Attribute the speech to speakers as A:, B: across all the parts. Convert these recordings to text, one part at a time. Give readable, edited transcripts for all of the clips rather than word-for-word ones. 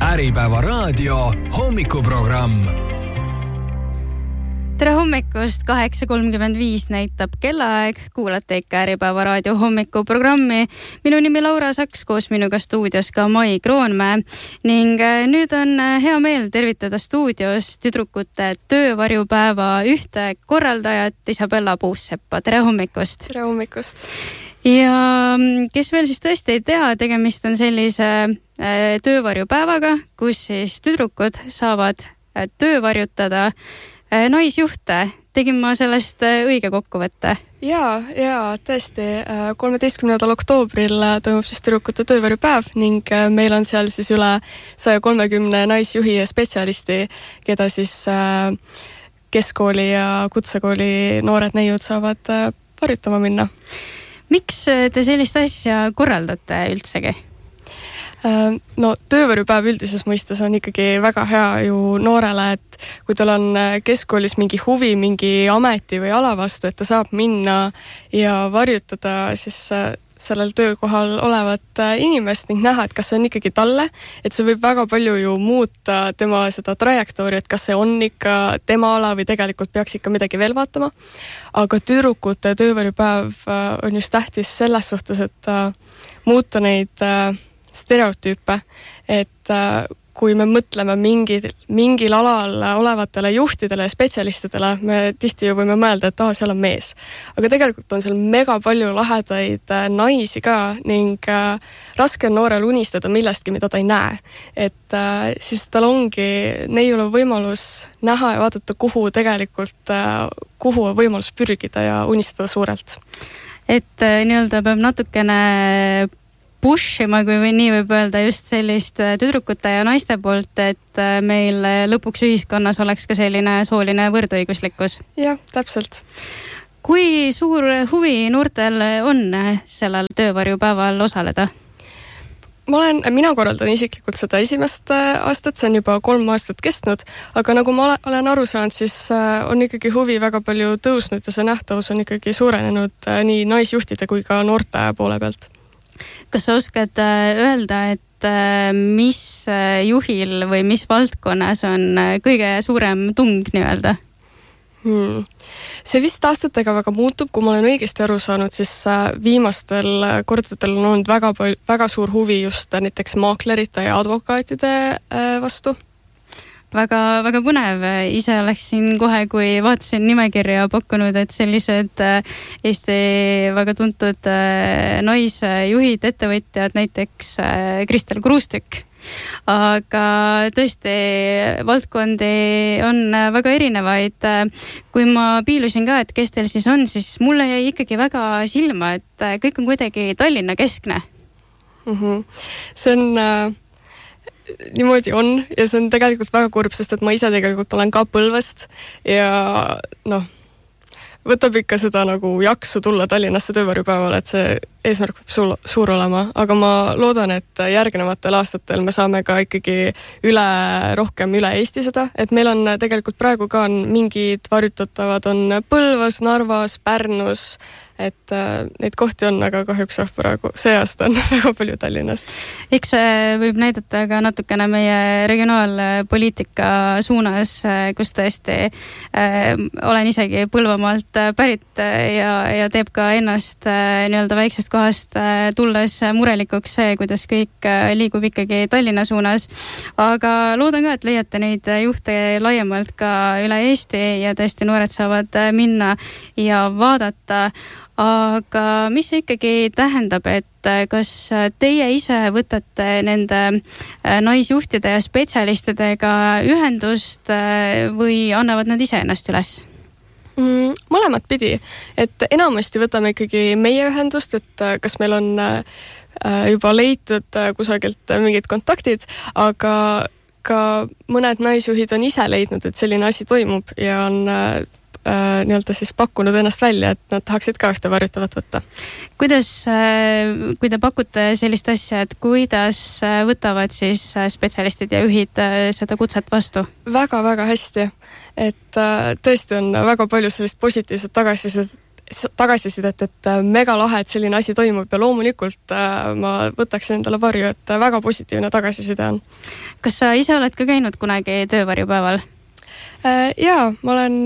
A: Äripäeva raadio hommikuprogramm.
B: Tere hommikust, 8.35 näitab kellaaeg. Kuulate ikka Äripäeva raadio hommikuprogrammi. Minu nimi Laura Saks, koos minuga stuudios ka Mai Kroonmäe. Ning nüüd on hea meel tervitada stuudios tüdrukute töövarjupäeva ühte korraldajat Isabella Puusseppa. Tere hommikust!
C: Tere hommikust!
B: Ja kes veel siis tõesti ei tea, tegemist on sellise töövarjupäevaga, kus siis tüdrukud saavad töövarjutada naisjuhte. Tegin ma sellest õige kokkuvõtte?
C: Jaa, tõesti. 13. oktoobril toimub siis tüdrukute töövarjupäev ning meil on seal siis üle 130 naisjuhi ja spetsialisti, keda siis keskkooli ja kutsekooli noored neiud saavad varjutama minna. Miks
B: te sellist asja korraldate üldsegi?
C: No töövarjupäev üldises mõistes on ikkagi väga hea ju noorele, et kui tal on keskkoolis mingi huvi, mingi ameti või ala vastu, et ta saab minna ja varjutada siis sellel töökohal olevat inimest ning näha, et kas see on ikkagi talle, et see võib väga palju ju muuta tema seda trajektoori, et kas see on ikka tema ala või tegelikult peaks ikka midagi veel vaatama. Aga tüdrukute töövarjupäev on just tähtis selles suhtes, et muuta neid stereotüüpe, et kui me mõtleme mingil alal olevatele juhtidele ja spetsialistidele, me tihti ju võime mõelda, et seal on mees. Aga tegelikult on seal mega palju lahedaid naisi ka ning raske on noorel unistada millestki, mida ta ei näe. Et siis tal ongi neiul on võimalus näha ja vaadata, kuhu on võimalus pürgida ja unistada suurelt.
B: Et nii-öelda peab natukene pushima, kui nii võib öelda, just sellist tüdrukute ja naiste poolt, et meil lõpuks ühiskonnas oleks ka selline sooline võrdõiguslikkus.
C: Jah, täpselt.
B: Kui suur huvi noortel on sellel töövarjupäeval osaleda?
C: Mina korraldan isiklikult seda esimest aastat, see on juba 3 aastat kestnud, aga nagu ma olen aru saanud, siis on ikkagi huvi väga palju tõusnud ja see nähtavus on ikkagi suurenenud nii naisjuhtide kui ka noorte poole pealt.
B: Kas sa oskad öelda, et mis juhil või mis valdkonnas on kõige suurem tung nii-öelda?
C: See vist aastatega väga muutub, kui ma olen õigesti aru saanud, siis viimastel kordadel on olnud väga suur huvi just näiteks maaklerite ja advokaatide vastu.
B: Väga, väga põnev. Ise oleksin kohe, kui vaatasin nimekirja pakkunud, et sellised Eesti väga tuntud naisjuhid, ettevõtjad, näiteks Kristel Kruustük. Aga tõesti, valdkondi on väga erinevaid. Kui ma piilusin ka, et kes teil siis on, siis mulle jäi ikkagi väga silma, et kõik on kuidagi Tallinna keskne.
C: See on niimoodi on ja see on tegelikult väga kurb, sest et ma ise tegelikult olen ka Põlvast ja võtab ikka seda nagu jaksu tulla Tallinnasse töövarjupäevale, et see eesmärk peab suur olema, aga ma loodan, et järgnevatel aastatel me saame ka ikkagi rohkem üle Eesti seda, et meil on tegelikult praegu ka mingid varjutatavad on Põlvas, Narvas, Pärnus, et neid kohti on, aga kahjuks praegu see aasta on väga palju Tallinnas.
B: Eks see võib näidata ka natukene meie regionaalpoliitika suunas, kus tõesti olen isegi Põlvamaalt pärit ja teeb ka ennast nii-öelda väiksest kohast tulles murelikuks see, kuidas kõik liigub ikkagi Tallinna suunas. Aga loodan ka, et leiate neid juhte laiemalt ka üle Eesti ja tõesti noored saavad minna ja vaadata. Aga mis see ikkagi tähendab, et kas teie ise võtate nende naisjuhtide ja spetsialistidega ühendust või annavad nad ise ennast üles?
C: Mõlemat pidi, et enamasti võtame ikkagi meie ühendust, et kas meil on juba leitud kusagilt mingid kontaktid, aga ka mõned naisjuhid on ise leidnud, et selline asi toimub ja on nii-öelda siis pakkunud ennast välja, et nad tahaksid ka ühte varjutavat võtta.
B: Kuidas, kui te pakute sellist asja, et kuidas võtavad siis spetsialistid ja juhid seda kutset vastu?
C: Väga-väga hästi, et tõesti on väga palju sellist positiivset tagasisidet, tagasisidet, et mega lahe, et selline asi toimub ja loomulikult ma võtaksin endale varju, et väga positiivne tagasiside on.
B: Kas sa ise oled ka käinud kunagi töövarjupäeval?
C: Jaa, ma olen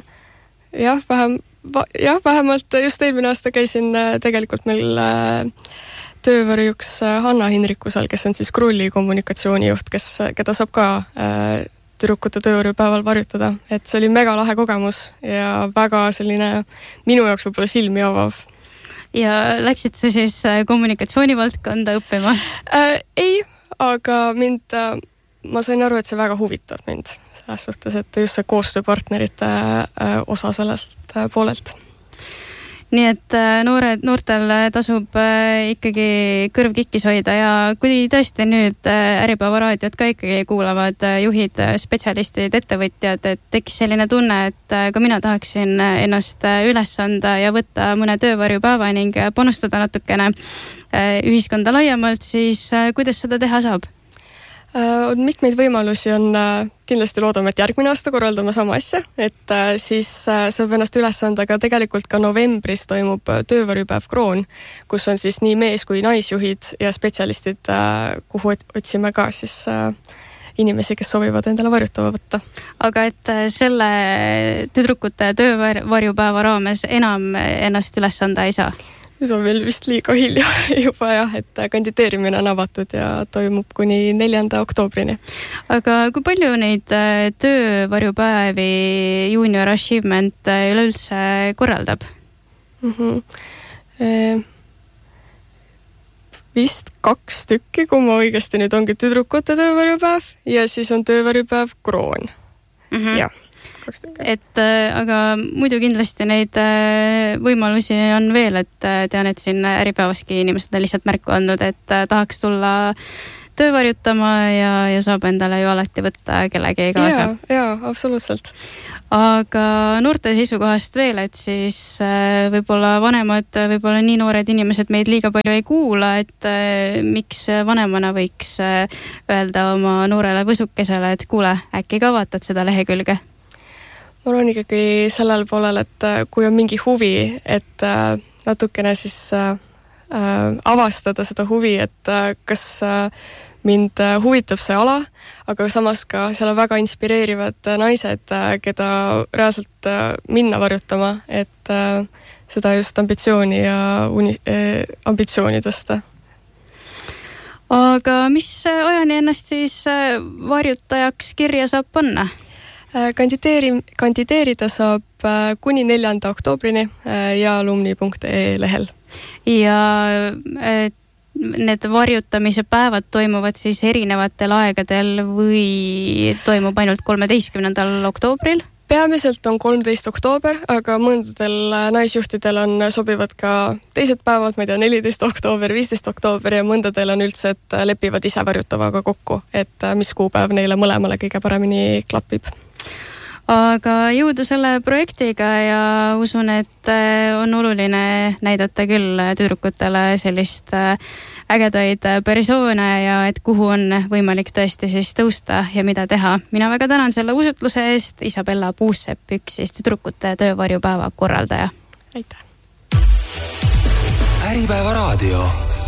C: vähemalt just eelmine aasta käisin tegelikult meil töövarjuks Hanna Hinrikusel, kes on siis Krulli kommunikatsioonijuht, keda saab ka tüdrukute töövarjupäeval varjutada. Et see oli mega lahe kogemus ja väga selline minu jaoks võib-olla silmi avav.
B: Ja läksid sa siis kommunikatsioonivaldkonda õppima?
C: Ei, aga ma sain aru, et see väga huvitab mind selles suhtes, et just see koostööpartnerite osa sellest poolelt.
B: Nii et noortel tasub ikkagi kõrv kikkis hoida ja kui tõesti nüüd Äripäeva raadiot ka ikkagi kuulavad juhid, spetsialistid, ettevõtjad, et tekkis selline tunne, et ka mina tahaksin ennast üles anda ja võtta mõne töövarjupäeva ning panustada natukene ühiskonda laiemalt, siis kuidas seda teha saab?
C: On mitmeid võimalusi, kindlasti loodame, et järgmine aasta korraldame sama asja, et siis saab ennast üles anda, aga tegelikult ka novembris toimub töövarjupäev Kroon, kus on siis nii mees- kui naisjuhid ja spetsialistid, kuhu otsime ka siis inimesi, kes soovivad endale varjutava võtta.
B: Aga et selle tüdrukute töövarjupäeva raames enam ennast üles anda ei saa?
C: Nüüd on veel vist liiga hilja juba et kandideerimine on avatud ja toimub kuni 4. oktoobrini.
B: Aga kui palju neid töövarjupäevi Junior Achievement üleüldse korraldab? Vist 2 tükki, kui ma õigesti nüüd ongi tüdrukute töövarjupäev ja siis on töövarjupäev Kroon. Jah. Et aga muidu kindlasti neid võimalusi on veel, et tean, et siin Äripäevaski inimesed on lihtsalt märku andnud, et tahaks tulla töövarjutama ja saab endale ju alati võtta kellegi kaasa.
C: Jaa, absoluutselt.
B: Aga noorte seisukohast veel, et siis võib-olla vanemad, võib-olla nii noored inimesed meid liiga palju ei kuula, et miks vanemana võiks öelda oma noorele võsukesele, et kuule, äkki ka vaatad seda lehekülge?
C: Ma olen ikkagi sellel poolel, et kui on mingi huvi, et natukene siis avastada seda huvi, et kas mind huvitab see ala, aga samas ka seal on väga inspireerivad naised, keda reaalselt minna varjutama, et seda just ambitsiooni ja ambitsiooni tõsta.
B: Aga mis ajani ennast siis varjutajaks kirja saab panna?
C: Kandideerida saab kuni 4. oktoobrini ja alumni.ee lehel.
B: Ja need varjutamise päevad toimuvad siis erinevatel aegadel või toimub ainult 13. oktoobril?
C: Peamiselt on 13. oktoober, aga mõndadel naisjuhtidel sobivad ka teised päevad, ma ei tea, 14. oktoober, 15. oktoober ja mõndadel on üldse, et lepivad ise varjutavaga kokku, et mis kuupäev neile mõlemale kõige paremini klapib.
B: Aga jõudu selle projektiga ja usun, et on oluline näidata küll tüdrukutele sellist ägedaid persoone ja et kuhu on võimalik tõesti siis tõusta ja mida teha. Mina väga tänan selle usutluse eest, Isabella Puussepp, üks siis tüdrukute töövarjupäeva korraldaja.
C: Aitäh!
A: Äripäeva raadio.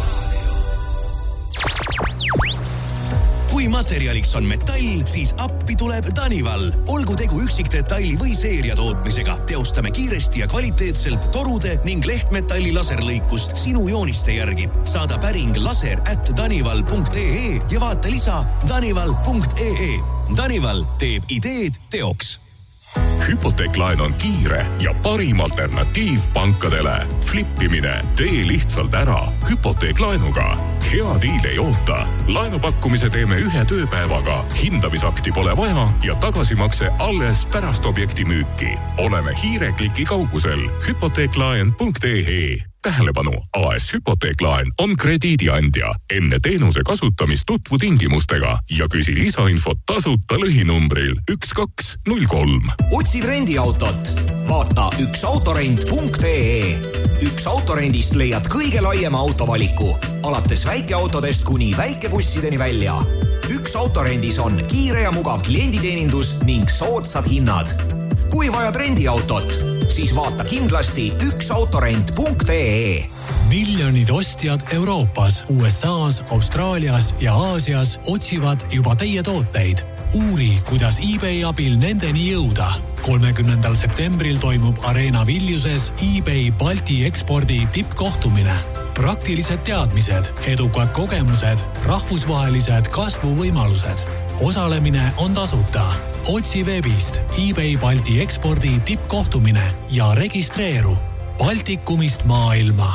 D: Kui materjaliks on metall, siis appi tuleb Danival. Olgu tegu üksikdetaili või seeria tootmisega. Teostame kiiresti ja kvaliteetselt torude ning lehtmetalli laserlõikust sinu jooniste järgi. Saada päring laser@danival.ee ja vaata lisa danival.ee. Danival teeb ideed teoks.
E: Hypoteeklaen on kiire ja parim alternatiiv pankadele. Flippimine, tee lihtsalt ära Hypoteeklaenuga. Hea diil ei oota. Laenupakkumise teeme 1 tööpäevaga. Hindamisakti pole vaja ja tagasimakse alles pärast objekti müüki. Oleme hiirekliki kaugusel hypoteeklaen.ee. Tähelepanu, AS Hypoteeklaen on krediidiandja. Enne teenuse kasutamist tutvu tingimustega ja küsi lisainfot tasuta lõhinumbril 1203.
F: Otsid rendiautot? Vaata üksautorent.ee. Üks autorendist leiad kõige laiema autovaliku, alates väikeautodest kuni väikebussideni välja. Üks autorendis on kiire ja mugav klienditeenindus ning soodsad hinnad. Kui vajad rendiautot, siis vaata kindlasti üksautorent.ee.
A: Miljonid ostjad Euroopas, USAs, Austraalias ja Aasias otsivad juba teie tooteid. Uuri, kuidas eBay abil nendeni jõuda. 30. septembril toimub Areena Viljuses eBay Balti ekspordi tippkohtumine. Praktilised teadmised, edukad kogemused, rahvusvahelised kasvuvõimalused. Osalemine on tasuta. Otsi veebist eBay Balti ekspordi tippkohtumine ja registreeru. Baltikumist maailma.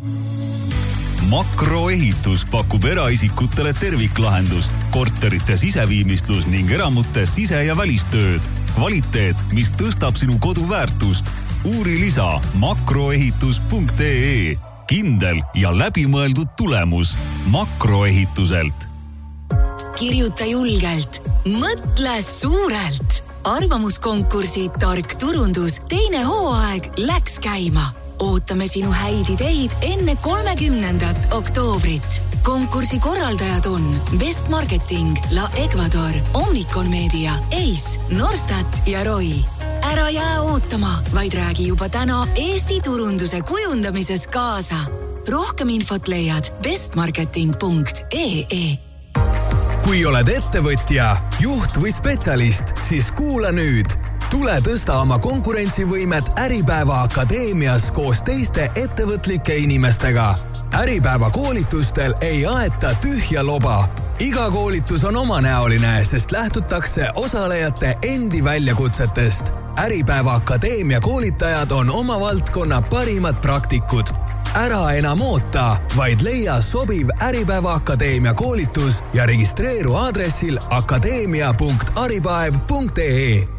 G: Makroehitus pakub eraisikutele terviklahendust, korterite siseviimistlus ning eramute sise- ja välistööd. Kvaliteet, mis tõstab sinu kodu väärtust. Uuri lisa makroehitus.ee. Kindel ja läbimõeldud tulemus Makroehituselt.
H: Kirjuta julgelt, mõtle suurelt. Arvamuskonkursi Tark turundus teine hooaeg läks käima. Ootame sinu häid ideid enne 30. oktoobrit. Konkursi korraldajad on Best Marketing, La Ecuador, Omnicon Media, Ace, Norstat ja Roy. Ära jää ootama, vaid räägi juba täna Eesti turunduse kujundamises kaasa. Rohkem infot leiad bestmarketing.ee.
A: Kui oled ettevõtja, juht või spetsialist, siis kuula nüüd. Tule tõsta oma konkurentsivõimet Äripäeva Akadeemias koos teiste ettevõtlike inimestega. Äripäeva koolitustel ei aeta tühja loba. Iga koolitus on omanäoline, sest lähtutakse osalejate endi väljakutsetest. Äripäeva Akadeemia koolitajad on oma valdkonna parimad praktikud. Ära enam oota, vaid leia sobiv Äripäeva Akadeemia koolitus ja registreeru aadressil akadeemia.aripäev.ee.